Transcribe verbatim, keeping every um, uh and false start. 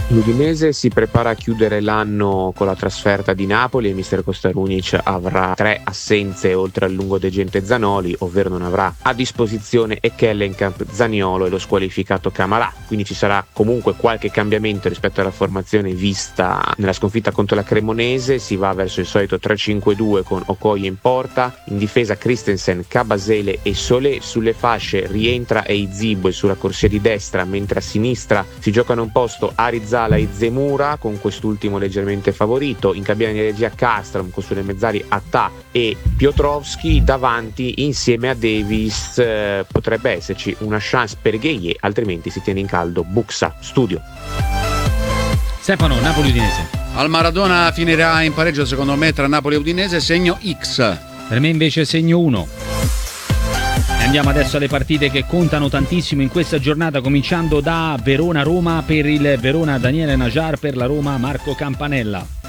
L'Udinese si prepara a chiudere l'anno con la trasferta di Napoli e mister Kostarunic avrà tre assenze oltre al lungodegente Zanoli, ovvero non avrà a disposizione Ekkelenkamp, Zaniolo e lo squalificato Camara, quindi ci sarà comunque qualche cambiamento rispetto alla formazione vista nella sconfitta contro la Cremonese. Si va verso il solito tre cinque due con Okoye in porta, in difesa Christensen, Kabasele e Solé, sulle fasce rientra Eizibo e sulla corsia di destra, mentre a sinistra si giocano un posto Arizala e Zemura, con quest'ultimo leggermente favorito, in cabina di regia Castrom con sulle mezzali Attà e Piotrowski, davanti insieme a Davis eh, potrebbe esserci una chance per Gueye, altrimenti si tiene in caldo Buxa. Studio. Stefano, Napoli-Udinese. Al Maradona finirà in pareggio secondo me tra Napoli e Udinese, segno X. Per me invece segno uno. E andiamo adesso alle partite che contano tantissimo in questa giornata, cominciando da Verona-Roma. Per il Verona Daniele Najar, per la Roma Marco Campanella.